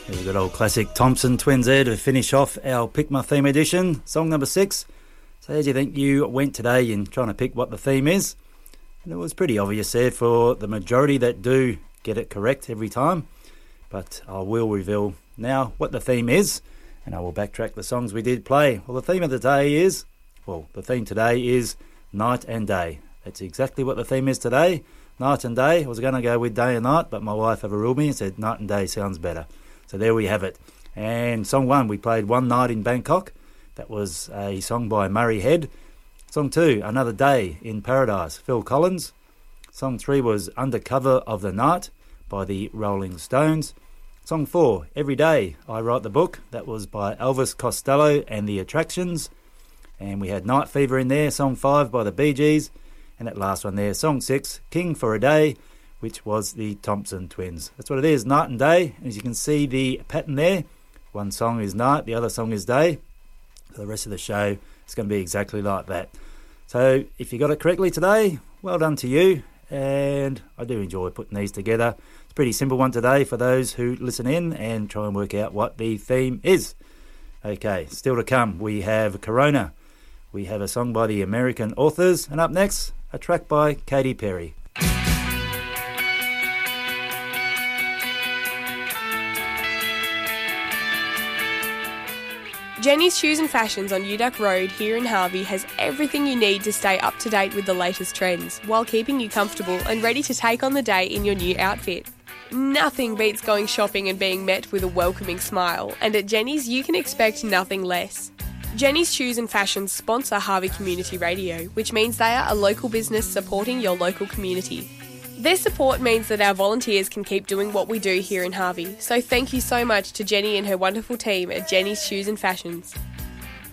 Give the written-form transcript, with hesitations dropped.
There's a good old classic Thompson Twins there to finish off our Pick My Theme edition. Song number 6. So how do you think you went today in trying to pick what the theme is? And it was pretty obvious there for the majority that do get it correct every time. But I will reveal now what the theme is, and I will backtrack the songs we did play. Well, the theme of the day is, the theme today is night and day. That's exactly what the theme is today, night and day. I was going to go with day and night, but my wife overruled me and said night and day sounds better. So there we have it. And song 1, we played One Night in Bangkok. That was a song by Murray Head. Song 2, Another Day in Paradise, Phil Collins. Song 3 was Under Cover of the Night by the Rolling Stones. Song 4, Every Day I Write the Book. That was by Elvis Costello and the Attractions. And we had Night Fever in there, Song 5 by the Bee Gees. And that last one there, Song 6, King for a Day, which was the Thompson Twins. That's what it is, night and day. As you can see the pattern there, one song is night, the other song is day. For the rest of the show, it's going to be exactly like that. So if you got it correctly today, well done to you. And I do enjoy putting these together. It's a pretty simple one today for those who listen in and try and work out what the theme is. Okay, still to come, we have Corona. We have a song by the American Authors. And up next, a track by Katy Perry. Jenny's Shoes and Fashions on Uduck Road here in Harvey has everything you need to stay up to date with the latest trends while keeping you comfortable and ready to take on the day in your new outfit. Nothing beats going shopping and being met with a welcoming smile, and at Jenny's you can expect nothing less. Jenny's Shoes and Fashions sponsor Harvey Community Radio, which means they are a local business supporting your local community. Their support means that our volunteers can keep doing what we do here in Harvey, so thank you so much to Jenny and her wonderful team at Jenny's Shoes and Fashions.